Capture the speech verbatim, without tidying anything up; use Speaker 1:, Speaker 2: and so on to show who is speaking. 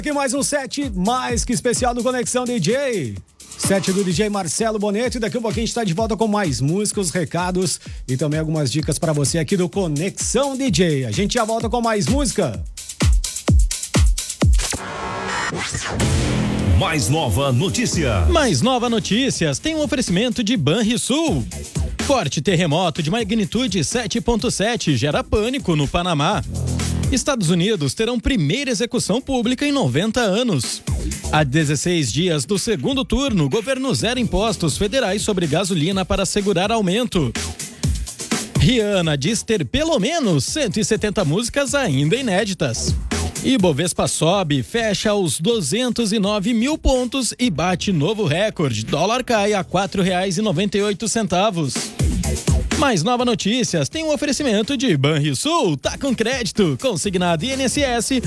Speaker 1: Aqui mais um set mais que especial do Conexão D J. Set do D J Marcelo Bonetti. Daqui a pouquinho a gente está de volta com mais músicos, recados e também algumas dicas para você aqui do Conexão D J. A gente já volta com mais música.
Speaker 2: Mais nova notícia.
Speaker 3: Mais nova notícias tem um oferecimento de Banrisul. Forte terremoto de magnitude sete ponto sete gera pânico no Panamá. Estados Unidos terão primeira execução pública em noventa anos. Há dezesseis dias do segundo turno, o governo zera impostos federais sobre gasolina para assegurar aumento. Rihanna diz ter pelo menos cento e setenta músicas ainda inéditas. Ibovespa sobe, fecha aos duzentos e nove mil pontos e bate novo recorde. Dólar cai a quatro reais e noventa e oito centavos. Mais nova notícias tem um oferecimento de Banrisul, tá com crédito, consignado I N S S